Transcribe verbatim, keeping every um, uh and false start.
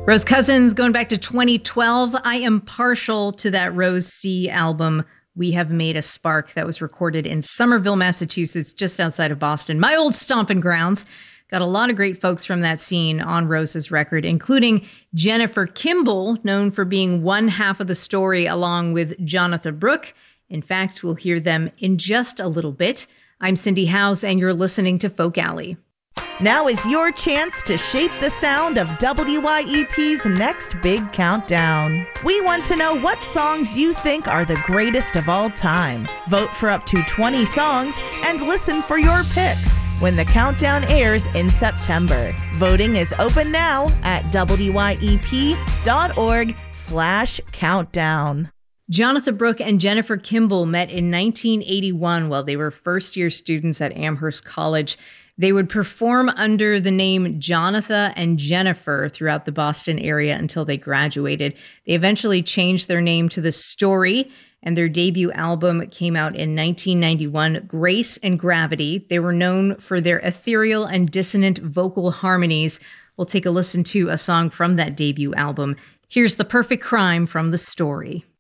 Rose Cousins, going back to twenty twelve, I am partial to that Rose C album, We Have Made a Spark, that was recorded in Somerville, Massachusetts, just outside of Boston. My old stomping grounds. Got a lot of great folks from that scene on Rose's record, including Jennifer Kimball, known for being one half of the story along with Jonathan Brooke. In fact, we'll hear them in just a little bit. I'm Cindy Howes, and you're listening to Folk Alley. Now is your chance to shape the sound of W Y E P's next big countdown. We want to know what songs you think are the greatest of all time. Vote for up to twenty songs and listen for your picks when the countdown airs in September. Voting is open now at W Y E P dot org slash countdown. Jonathan Brooke and Jennifer Kimball met in nineteen eighty-one while they were first-year students at Amherst College. They would perform under the name Jonathan and Jennifer throughout the Boston area until they graduated. They eventually changed their name to The Story, and their debut album came out in nineteen ninety-one, Grace and Gravity. They were known for their ethereal and dissonant vocal harmonies. We'll take a listen to a song from that debut album. Here's The Perfect Crime from The Story.